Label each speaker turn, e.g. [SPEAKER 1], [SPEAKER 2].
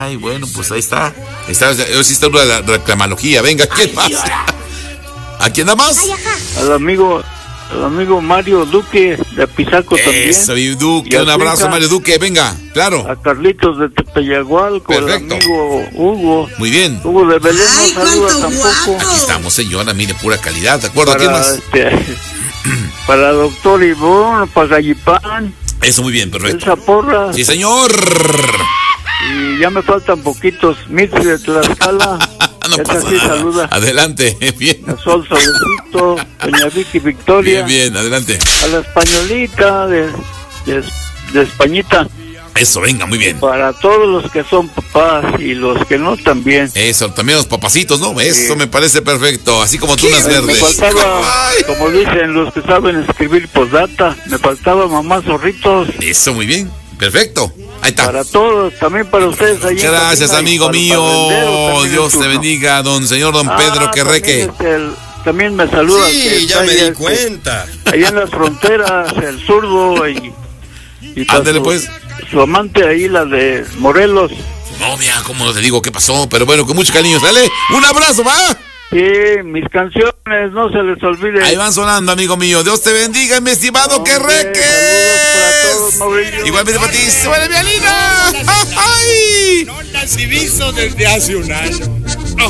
[SPEAKER 1] Ay, bueno, pues ahí está. Hoy sí está una reclamología. Venga, ¿quién más? ¿A quién da más?
[SPEAKER 2] Al amigo Mario Duque de Pisaco también.
[SPEAKER 1] Eso, Duque, un abrazo, Mario Duque, venga, claro.
[SPEAKER 2] A Carlitos de Tepeyagualco, el amigo Hugo.
[SPEAKER 1] Muy bien.
[SPEAKER 2] Hugo de Belén no saluda tampoco.
[SPEAKER 1] Aquí estamos, señora, mire, pura calidad, ¿de acuerdo? ¿A quién más?
[SPEAKER 2] Para doctor Ivón, para Gallipán.
[SPEAKER 1] Eso, muy bien, perfecto.
[SPEAKER 2] Elsa Porras.
[SPEAKER 1] Sí, señor.
[SPEAKER 2] Y ya me faltan poquitos. Mitzi de Tlaxcala.
[SPEAKER 1] No pasa
[SPEAKER 2] sí
[SPEAKER 1] nada.
[SPEAKER 2] Saluda.
[SPEAKER 1] Adelante, bien.
[SPEAKER 2] A Sol Solecito, doña Vicky Victoria.
[SPEAKER 1] Bien, adelante.
[SPEAKER 2] A la españolita de Españita.
[SPEAKER 1] Eso, venga, muy bien.
[SPEAKER 2] Para todos los que son papás y los que no también.
[SPEAKER 1] Eso, también los papacitos, ¿no? Eso me parece perfecto, así como tunas verdes.
[SPEAKER 2] Me faltaba, como dicen los que saben escribir postdata, me faltaba mamá Zorritos.
[SPEAKER 1] Eso, muy bien, perfecto. Ahí está.
[SPEAKER 2] Para todos, también para ustedes. Allí
[SPEAKER 1] gracias, amigo mío. Dios te bendiga, don Pedro Querreque.
[SPEAKER 2] También me saluda.
[SPEAKER 3] Sí, ya me di cuenta.
[SPEAKER 2] Allá en las fronteras, el zurdo y
[SPEAKER 1] ándale, pues.
[SPEAKER 2] Su amante ahí, la de Morelos.
[SPEAKER 1] No, mira, cómo te digo qué pasó, pero bueno, con mucho cariño, ¿sale? Un abrazo, ¿va?
[SPEAKER 2] Sí, mis canciones, no se les olvide.
[SPEAKER 1] Ahí van sonando, amigo mío. Dios te bendiga, mi estimado Querreque.
[SPEAKER 2] Saludos para todos,
[SPEAKER 1] igualmente para ti, se vale mi Alina.
[SPEAKER 3] No las diviso desde hace un año.